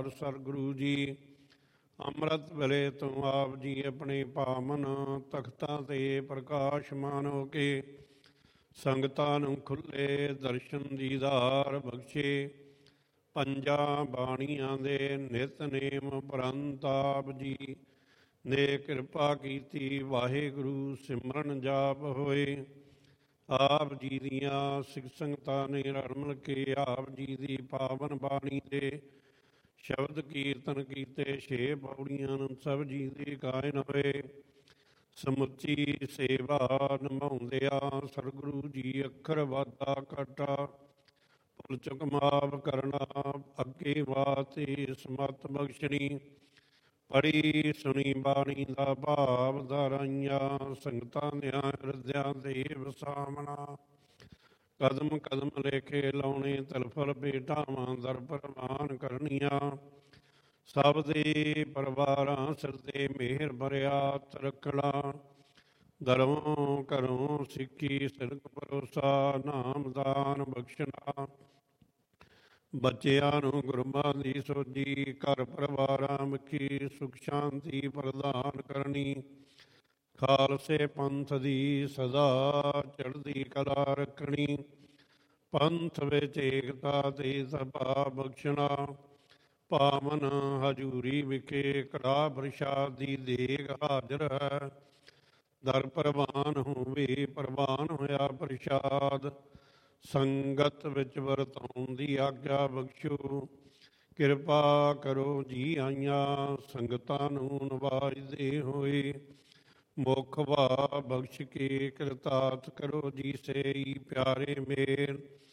ਆਧਾਰ ਸਤਿਗੁਰੂ ਜੀ। ਅੰਮ੍ਰਿਤ ਵੇਲੇ ਤੋਂ ਆਪ ਜੀ ਆਪਣੇ ਪਾਵਨ ਤਖਤਾਂ ਤੇ ਪ੍ਰਕਾਸ਼ਮਾਨ ਹੋ ਕੇ ਸੰਗਤਾਂ ਨੂੰ ਖੁੱਲੇ ਦਰਸ਼ਨ ਦੀਦਾਰ ਬਖਸ਼ੇ। ਪੰਜਾਂ ਬਾਣੀਆਂ ਦੇ ਨਿਤਨੇਮ ਉਪਰੰਤ ਆਪ ਜੀ ਨੇ ਕਿਰਪਾ ਕੀਤੀ। ਵਾਹਿਗੁਰੂ ਸਿਮਰਨ ਜਾਪ ਹੋਏ। ਆਪ ਜੀ ਦੀਆਂ ਸਿੱਖ ਸੰਗਤਾਂ ਨੇ ਰਲ ਮਿਲ ਕੇ ਆਪ ਜੀ ਦੀ ਪਾਵਨ ਬਾਣੀ ਦੇ ਸ਼ਬਦ ਕੀਰਤਨ ਕੀਤੇ। 6 ਪੌੜੀਆਂ ਨੂੰ ਸਭ ਜੀ ਦੀ ਗਾਇਨ ਹੋਏ। ਸਮੁੱਚੀ ਸੇਵਾ ਨਿਭਾਉਂਦਿਆਂ ਸਤਿਗੁਰੂ ਜੀ ਅੱਖਰ ਵਾਧਾ ਘਾਟਾ ਭੁੱਲ ਚੁੱਕ ਮਾਫ ਕਰਨਾ, ਅੱਗੇ ਵਾਸਤੇ ਸਮਤ ਬਖਸ਼ਣੀ। ਪੜ੍ਹੀ ਸੁਣੀ ਬਾਣੀ ਦਾ ਭਾਵ ਧਾਰਾਈਆਂ ਸੰਗਤਾਂ ਦਿਆਂ ਹਿਰਦਿਆਂ ਤੇ ਵਸਾਵਣਾ। ਕਦਮ ਕਦਮ ਲੇਖੇ ਲਾਉਣੇ ਤਲਫਲ ਭੇਟਾਵਾਂ ਦਰ ਪ੍ਰਵਾਨ ਕਰਨੀਆਂ। ਸਭ ਦੇ ਪਰਿਵਾਰਾਂ ਸਿਰ ਤੇ ਮਿਹਰ ਭਰਿਆ ਹੱਥ ਰੱਖਣਾ। ਦਰੋਂ ਘਰੋਂ ਸਿੱਖੀ ਸਿਰਕ ਭਰੋਸਾ ਨਾਮਦਾਨ ਬਖਸ਼ਣਾ। ਬੱਚਿਆਂ ਨੂੰ ਗੁਰਬਾਂ ਦੀ ਸੋਝੀ ਘਰ ਪਰਿਵਾਰਾਂ ਮੁਖੀ ਸੁਖ ਸ਼ਾਂਤੀ ਪ੍ਰਦਾਨ ਕਰਨੀ। ਖਾਲਸੇ ਪੰਥ ਦੀ ਸਦਾ ਚੜ੍ਹਦੀ ਕਲਾ ਰੱਖਣੀ। ਪੰਥ ਵਿੱਚ ਏਕਤਾ ਤੇ ਸਭਾ ਬਖਸ਼ਣਾ। ਪਾਵਨ ਹਜ਼ੂਰੀ ਵਿਖੇ ਕੜਾਹ ਪ੍ਰਸ਼ਾਦ ਦੀ ਦੇਗ ਹਾਜ਼ਰ ਹੈ। ਦਰ ਪ੍ਰਵਾਨ ਹੋਵੇ ਪ੍ਰਵਾਨ ਹੋਇਆ ਪ੍ਰਸ਼ਾਦ। ਸੰਗਤ ਵਿੱਚ ਵਰਤਾਉਣ ਦੀ ਆਗਿਆ ਬਖਸ਼ੋ। ਕਿਰਪਾ ਕਰੋ ਜੀ ਆਈਆਂ ਸੰਗਤਾਂ ਨੂੰ ਨਵਾਜਦੇ ਹੋਏ। ਮੁਖ ਵਾ ਬਖਸ਼ ਕੇ ਕਿਰਤਾਰਥ ਕਰੋ ਜੀ ਸੇਈ ਪਿਆਰੇ ਮੇਰ।